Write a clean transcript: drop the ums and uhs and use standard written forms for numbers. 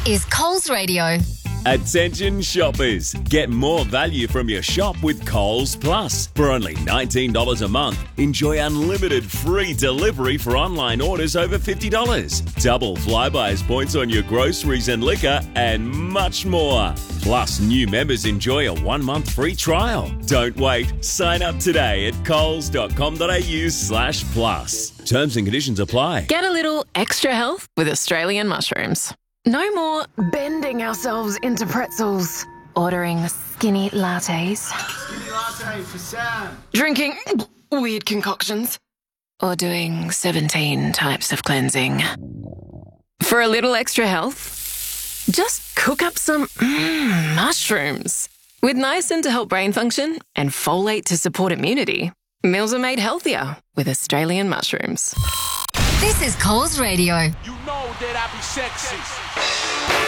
is Coles Radio. Attention shoppers, get more value from your shop with Coles Plus. For only $19 a month, enjoy unlimited free delivery for online orders over $50. Double Flybuys points on your groceries and liquor, and much more. Plus, new members enjoy a 1-month free trial. Don't wait. Sign up today at coles.com.au/plus. Terms and conditions apply. Get a little extra health with Australian mushrooms. No more bending ourselves into pretzels, ordering skinny lattes, Skinny latte for Sam. drinking weird concoctions, or doing 17 types of cleansing. For a little extra health, just cook up some mushrooms. With niacin to help brain function and folate to support immunity, meals are made healthier with Australian mushrooms. This is Coles Radio. You know that I be sexy.